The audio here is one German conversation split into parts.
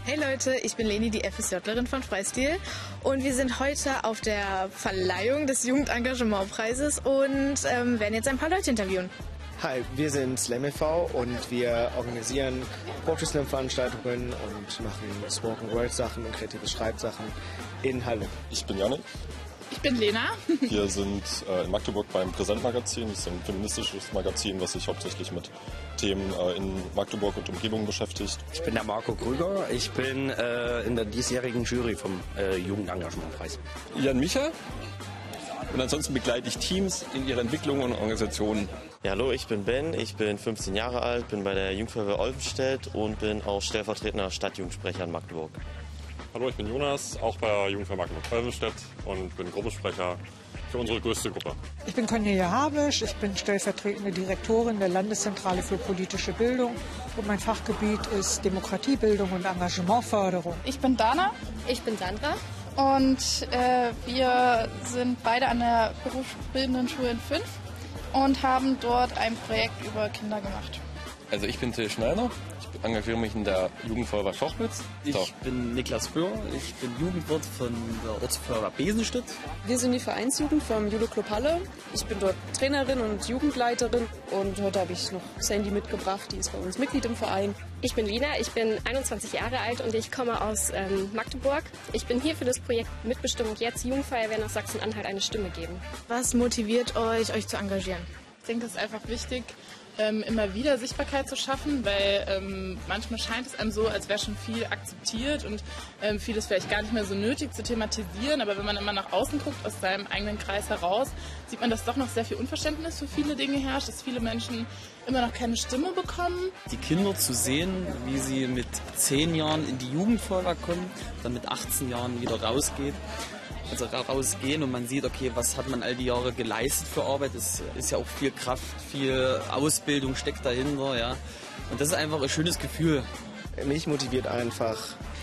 Hey Leute, ich bin Leni, die FSJlerin von Freistil und wir sind heute auf der Verleihung des Jugendengagementpreises und werden jetzt ein paar Leute interviewen. Hi, wir sind Slam e.V. und wir organisieren Poetry Slam Veranstaltungen und machen Spoken Word Sachen und kreative Schreibsachen in Halle. Ich bin Janik. Ich bin Lena. Wir sind in Magdeburg beim Präsent-Magazin. Das ist ein feministisches Magazin, was sich hauptsächlich mit Themen in Magdeburg und Umgebung beschäftigt. Ich bin der Marco Krüger. Ich bin in der diesjährigen Jury vom Jugendengagementpreis. Jan Micha. Und ansonsten begleite ich Teams in ihrer Entwicklung und Organisation. Ja, hallo, ich bin Ben, ich bin 15 Jahre alt, bin bei der Jugendfeuerwehr Olvenstedt und bin auch stellvertretender Stadtjugendsprecher in Magdeburg. Hallo, ich bin Jonas, auch bei der Jugendfeuerwehr Magdeburg-Olvenstedt und bin Gruppensprecher für unsere größte Gruppe. Ich bin Cornelia Habisch, ich bin stellvertretende Direktorin der Landeszentrale für politische Bildung und mein Fachgebiet ist Demokratiebildung und Engagementförderung. Ich bin Dana. Ich bin Sandra. Und wir sind beide an der berufsbildenden Schule in 5 und haben dort ein Projekt über Kinder gemacht. Also ich bin Till Schneider, ich engagiere mich in der Jugendfeuerwehr Schochwitz. Ich bin Niklas Böhr, ich bin Jugendwirt von der Ortsfeuerwehr Besenstedt. Wir sind die Vereinsjugend vom Judo-Club Halle. Ich bin dort Trainerin und Jugendleiterin und heute habe ich noch Sandy mitgebracht, die ist bei uns Mitglied im Verein. Ich bin Lina, ich bin 21 Jahre alt und ich komme aus Magdeburg. Ich bin hier für das Projekt Mitbestimmung jetzt Jugendfeuerwehr nach Sachsen-Anhalt eine Stimme geben. Was motiviert euch zu engagieren? Ich denke, es ist einfach wichtig, immer wieder Sichtbarkeit zu schaffen, weil manchmal scheint es einem so, als wäre schon viel akzeptiert und vieles vielleicht gar nicht mehr so nötig zu thematisieren. Aber wenn man immer nach außen guckt, aus seinem eigenen Kreis heraus, sieht man, dass doch noch sehr viel Unverständnis für viele Dinge herrscht, dass viele Menschen immer noch keine Stimme bekommen. Die Kinder zu sehen, wie sie mit 10 Jahren in die Jugendfeuerwehr kommen, dann mit 18 Jahren wieder rausgehen und man sieht, okay, was hat man all die Jahre geleistet für Arbeit, es ist ja auch viel Kraft, viel Ausbildung steckt dahinter, ja. Und das ist einfach ein schönes Gefühl. Mich motiviert einfach,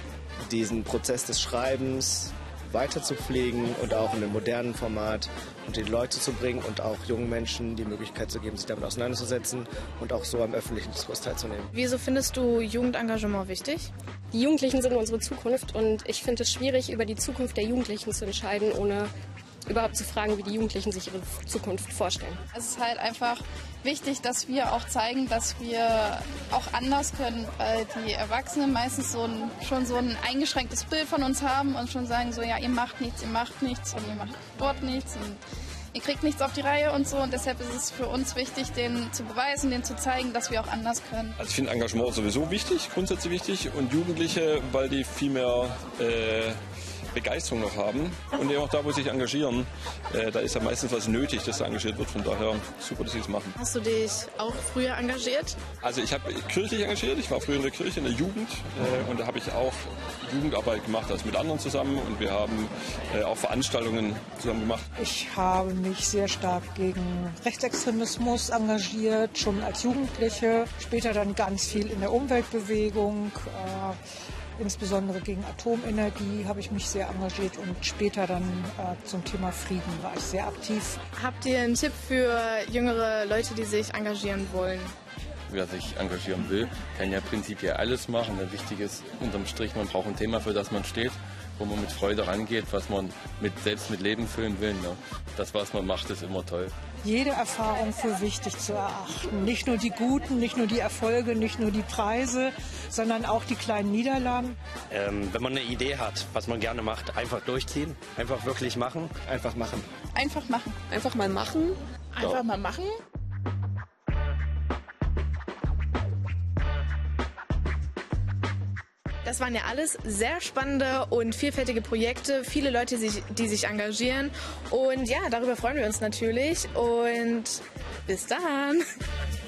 diesen Prozess des Schreibens weiter zu pflegen und auch in einem modernen Format unter die Leute zu bringen und auch jungen Menschen die Möglichkeit zu geben, sich damit auseinanderzusetzen und auch so am öffentlichen Diskurs teilzunehmen. Wieso findest du Jugendengagement wichtig? Die Jugendlichen sind unsere Zukunft und ich finde es schwierig, über die Zukunft der Jugendlichen zu entscheiden, ohne überhaupt zu fragen, wie die Jugendlichen sich ihre Zukunft vorstellen. Es ist halt einfach wichtig, dass wir auch zeigen, dass wir auch anders können, weil die Erwachsenen meistens schon so ein eingeschränktes Bild von uns haben und schon sagen so, ja, ihr macht nichts und ihr macht dort nichts und ihr kriegt nichts auf die Reihe und so. Und deshalb ist es für uns wichtig, denen zu beweisen, denen zu zeigen, dass wir auch anders können. Also ich finde Engagement sowieso wichtig, grundsätzlich wichtig und Jugendliche, weil die viel mehr Begeisterung noch haben und eben auch da, wo sie sich engagieren, da ist ja meistens was nötig, dass da engagiert wird. Von daher super, dass sie es machen. Hast du dich auch früher engagiert? Also ich habe kirchlich engagiert, ich war früher in der Kirche, in der Jugend und da habe ich auch Jugendarbeit gemacht, also mit anderen zusammen und wir haben auch Veranstaltungen zusammen gemacht. Ich habe mich sehr stark gegen Rechtsextremismus engagiert, schon als Jugendliche, später dann ganz viel in der Umweltbewegung. Insbesondere gegen Atomenergie habe ich mich sehr engagiert und später dann zum Thema Frieden war ich sehr aktiv. Habt ihr einen Tipp für jüngere Leute, die sich engagieren wollen? Wer sich engagieren will, kann ja prinzipiell alles machen. Wichtig ist unterm Strich, man braucht ein Thema, für das man steht, wo man mit Freude rangeht, was man selbst mit Leben füllen will. Ne? Das, was man macht, ist immer toll. Jede Erfahrung für wichtig zu erachten. Nicht nur die guten, nicht nur die Erfolge, nicht nur die Preise, sondern auch die kleinen Niederlagen. Wenn man eine Idee hat, was man gerne macht, einfach durchziehen, einfach wirklich machen. Einfach machen. Einfach machen. Einfach mal machen. Einfach mal machen. Das waren ja alles sehr spannende und vielfältige Projekte, viele Leute, die sich engagieren. Und ja, darüber freuen wir uns natürlich. Und bis dann!